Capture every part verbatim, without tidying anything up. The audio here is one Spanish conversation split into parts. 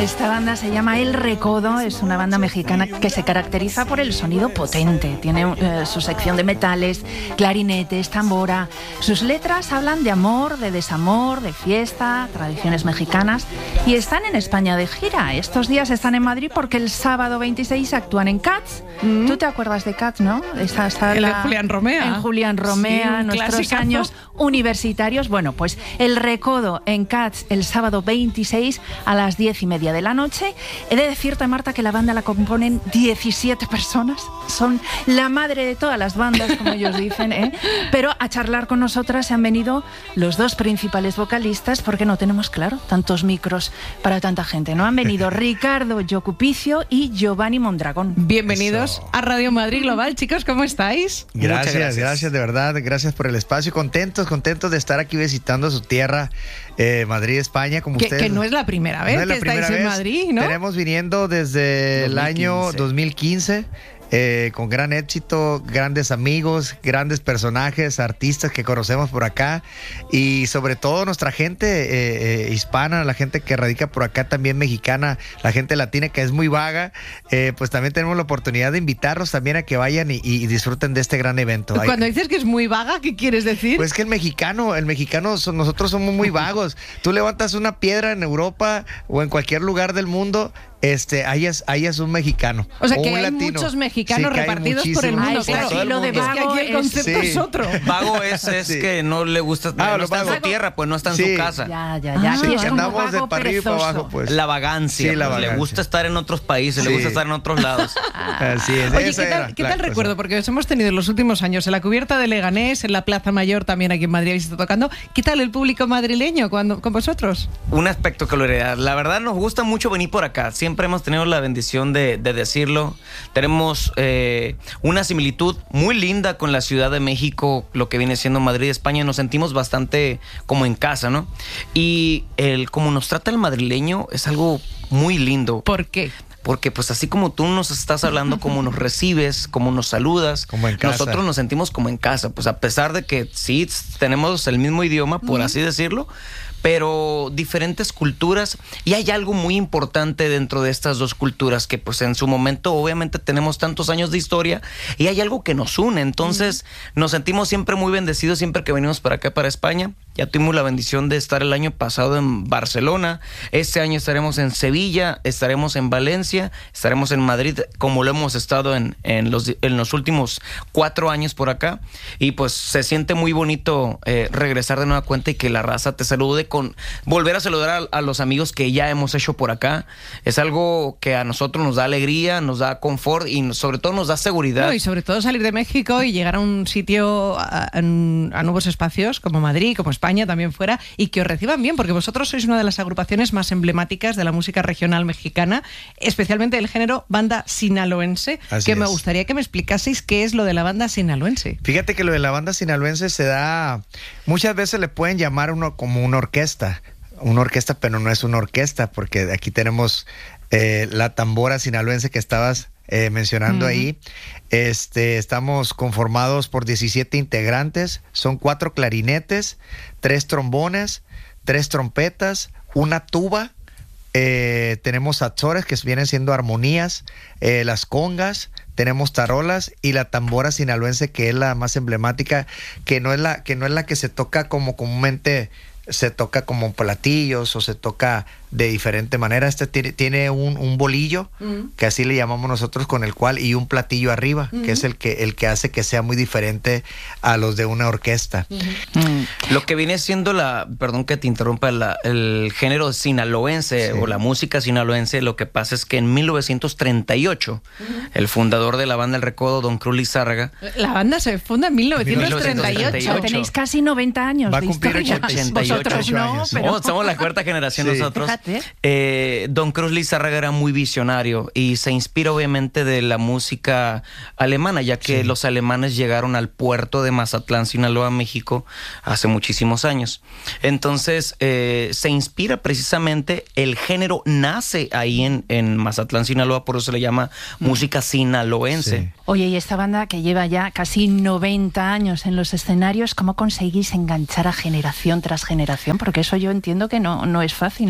Esta banda se llama El Recodo, es una banda mexicana que se caracteriza por el sonido potente. Tiene eh, su sección de metales, clarinetes, tambora. Sus letras hablan de amor, de desamor, de fiesta, tradiciones mexicanas. Y están en España de gira. Estos días están en Madrid porque el sábado veintiséis actúan en Cats. Mm. ¿Tú te acuerdas de Cats, no? Esa sala en Julián Romea. En Julián Romea, sí, nuestros clasicazo. Años universitarios. Bueno, pues El Recodo en Cats el sábado veintiséis a las diez y media de la noche. He de decirte, Marta, que la banda la componen diecisiete personas. Son la madre de todas las bandas, como ellos dicen, ¿eh? Pero a charlar con nosotras se han venido los dos principales vocalistas, porque no tenemos, claro, tantos micros para tanta gente, ¿no? Han venido Ricardo Yocupicio y Giovanni Mondragón. Bienvenidos Eso. a Radio Madrid Global, chicos, ¿cómo estáis? Gracias, gracias, gracias de verdad, gracias por el espacio, contentos, contentos de estar aquí visitando su tierra, eh, Madrid, España, como Que, ustedes. que no es la primera vez No es la que estáis primera en vez. Madrid, ¿no? Tenemos viniendo desde el año dos mil quince. Eh, con gran éxito, grandes amigos, grandes personajes, artistas que conocemos por acá y sobre todo nuestra gente eh, eh, hispana, la gente que radica por acá también mexicana, la gente latina que es muy vaga, eh, pues también tenemos la oportunidad de invitarlos también a que vayan y, y disfruten de este gran evento. Cuando Hay, dices que es muy vaga, ¿qué quieres decir? pues que el mexicano, el mexicano, son, nosotros somos muy vagos. Tú levantas una piedra en Europa o en cualquier lugar del mundo, este, ahí es, ahí es un mexicano. O sea, que un hay latino. muchos mexicanos Sí, que hay repartidos por el muchísimos. mundo, Ay, claro. sí, lo de Es que vago aquí el es- concepto Sí. es otro. Vago es, es Sí. que no le gusta, Ah, no lo está en vago. su tierra, pues no está en Sí. su casa. Ya, ya, ya. Ah, Aquí Sí, es que como andamos de vago para arriba y para perezoso. abajo, pues. La vagancia, Sí, la pues, le vagancia. gusta estar en otros países, Sí. le gusta estar en otros lados. Así es. Oye, esa ¿qué tal, era qué la tal cosa. recuerdo? Porque os hemos tenido en los últimos años en la cubierta de Leganés, en la Plaza Mayor, también aquí en Madrid habéis estado tocando. ¿Qué tal el público madrileño cuando, con vosotros? Una espectacularidad. La verdad nos gusta mucho venir por acá. Siempre hemos tenido la bendición de, de decirlo. Tenemos eh, una similitud muy linda con la Ciudad de México, lo que viene siendo Madrid, España. Nos sentimos bastante como en casa, ¿no? Y el como nos trata el madrileño es algo muy lindo. ¿Por qué? Porque pues así como tú nos estás hablando, como nos recibes, como nos saludas, Como en casa. nosotros nos sentimos como en casa. Pues a pesar de que sí tenemos el mismo idioma, por así decirlo, pero diferentes culturas, y hay algo muy importante dentro de estas dos culturas que pues en su momento obviamente tenemos tantos años de historia y hay algo que nos une. Entonces uh-huh. nos sentimos siempre muy bendecidos siempre que venimos para acá, para España. Ya tuvimos la bendición de estar el año pasado en Barcelona, este año estaremos en Sevilla, estaremos en Valencia, estaremos en Madrid, como lo hemos estado en, en, los, en los últimos cuatro años por acá, y pues se siente muy bonito eh, regresar de nueva cuenta y que la raza te salude, con volver a saludar a, a los amigos que ya hemos hecho por acá. Es algo que a nosotros nos da alegría, nos da confort y sobre todo nos da seguridad. No, y sobre todo salir de México y llegar a un sitio, a, a, a nuevos espacios como Madrid, como España, también fuera, y que os reciban bien, porque vosotros sois una de las agrupaciones más emblemáticas de la música regional mexicana, especialmente del género banda sinaloense, Así que me es. gustaría que me explicaseis qué es lo de la banda sinaloense. Fíjate que lo de la banda sinaloense se da, muchas veces le pueden llamar uno como una orquesta, una orquesta, pero no es una orquesta, porque aquí tenemos eh, la tambora sinaloense que estabas eh, mencionando uh-huh. ahí. Este, estamos conformados por diecisiete integrantes, son cuatro clarinetes, tres trombones, tres trompetas, una tuba, eh, tenemos azores que vienen siendo armonías, eh, las congas, tenemos tarolas y la tambora sinaloense, que es la más emblemática, que no es la que no es la que se toca como comúnmente se toca como platillos o se toca de diferente manera. Este tiene, tiene un, un bolillo, uh-huh. que así le llamamos nosotros, con el cual, y un platillo arriba, uh-huh. que es el que, el que hace que sea muy diferente a los de una orquesta. Uh-huh. Uh-huh. Lo que viene siendo la, perdón que te interrumpa, la, el género sinaloense, sí. o la música sinaloense, lo que pasa es que en mil novecientos treinta y ocho, uh-huh. el fundador de la banda El Recodo, don Cruz Lizárraga. La banda se funda en mil novecientos treinta y ocho. Tenéis casi noventa años. Va a de cumplir historia. ochenta y ocho Vosotros no, años. pero... Oh, somos la cuarta generación sí. nosotros. Fíjate. Eh, don Cruz Lizárraga era muy visionario y se inspira obviamente de la música alemana, ya que sí. los alemanes llegaron al puerto de Mazatlán, Sinaloa, México, hace muchísimos años. Entonces eh, se inspira precisamente, el género nace ahí en, en Mazatlán, Sinaloa, por eso se le llama mm. música sinaloense. Sí. Oye, y esta banda que lleva ya casi noventa años en los escenarios, ¿cómo conseguís enganchar a generación tras generación? Porque eso yo entiendo que no, no es fácil, ¿no? Mantener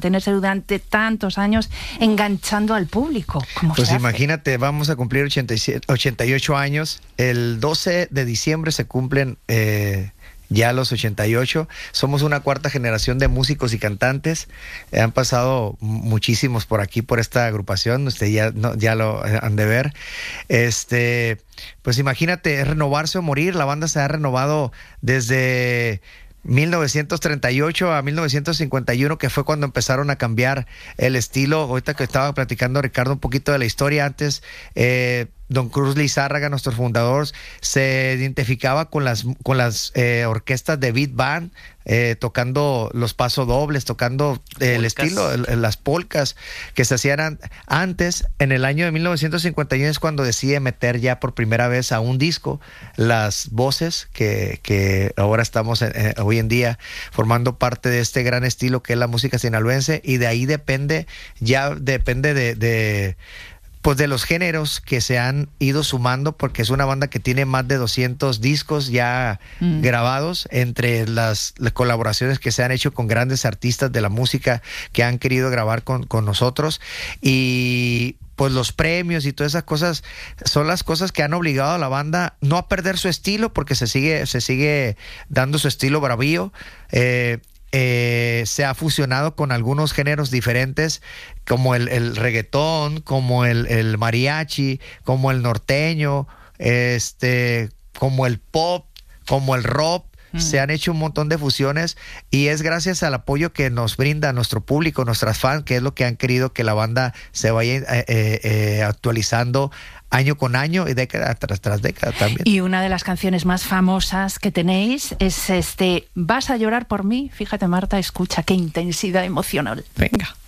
mantenerse durante tantos años enganchando al público? ¿Cómo Pues se hace? imagínate, vamos a cumplir ochenta y siete, ochenta y ocho años. El doce de diciembre se cumplen eh, ya los ochenta y ocho. Somos una cuarta generación de músicos y cantantes. Eh, han pasado muchísimos por aquí, por esta agrupación. Usted ya, no, ya lo han de ver. Este, pues imagínate, es renovarse o morir. La banda se ha renovado desde mil novecientos treinta y ocho a mil novecientos cincuenta y uno, que fue cuando empezaron a cambiar el estilo. Ahorita que estaba platicando Ricardo un poquito de la historia antes, eh, Don Cruz Lizárraga, nuestro fundador, se identificaba con las, con las eh, orquestas de beat band, eh, tocando los pasodobles, tocando eh, el estilo, el, las polcas que se hacían an- antes. En el año de mil novecientos cincuenta y uno es cuando decide meter ya por primera vez a un disco las voces que, que ahora estamos eh, hoy en día formando parte de este gran estilo que es la música sinaloense, y de ahí depende, ya depende de... de pues de los géneros que se han ido sumando, porque es una banda que tiene más de doscientos discos ya mm. grabados, entre las, las colaboraciones que se han hecho con grandes artistas de la música que han querido grabar con, con nosotros, y pues los premios y todas esas cosas son las cosas que han obligado a la banda no a perder su estilo, porque se sigue, se sigue dando su estilo bravío. eh, Eh, se ha fusionado con algunos géneros diferentes, como el, el reggaetón, como el, el mariachi, como el norteño, este, como el pop, como el rock. Mm. Se han hecho un montón de fusiones, y es gracias al apoyo que nos brinda nuestro público, nuestras fans, que es lo que han querido que la banda se vaya eh, eh, actualizando año con año y década tras, tras década también. Y una de las canciones más famosas que tenéis es este Vas a llorar por mí. Fíjate, Marta, escucha qué intensidad emocional. Venga.